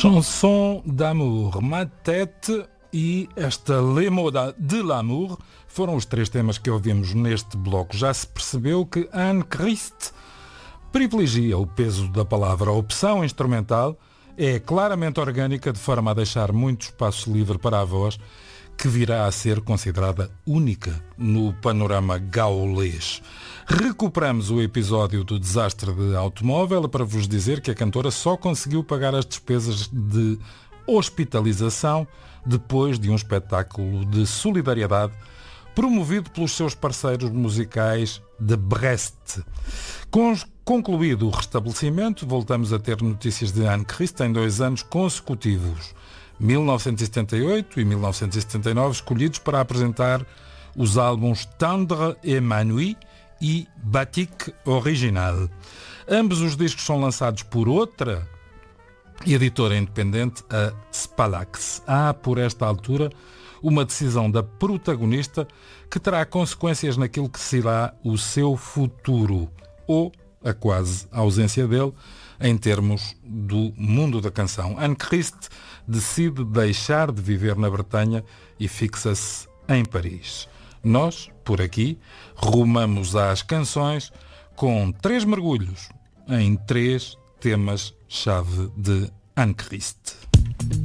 Chanson d'amour, Ma tête e esta Les mots de l'amour foram os três temas que ouvimos neste bloco. Já se percebeu que Anne Christ privilegia o peso da palavra. A opção instrumental é claramente orgânica, de forma a deixar muito espaço livre para a voz, que virá a ser considerada única no panorama gaulês. Recuperamos o episódio do desastre de automóvel para vos dizer que a cantora só conseguiu pagar as despesas de hospitalização depois de um espetáculo de solidariedade promovido pelos seus parceiros musicais de Brest. Concluído o restabelecimento, voltamos a ter notícias de Anne Christ em 2 anos consecutivos, 1978 e 1979, escolhidos para apresentar os álbuns Tendre et Ma Nuit e Batik Original. Ambos os discos são lançados por outra editora independente, a Spalax. Há, por esta altura, uma decisão da protagonista que terá consequências naquilo que será o seu futuro, ou a quase ausência dele, em termos do mundo da canção. Anne Christ decide deixar de viver na Bretanha e fixa-se em Paris. Nós, por aqui, rumamos às canções com 3 mergulhos em 3 temas-chave de Anne Christ.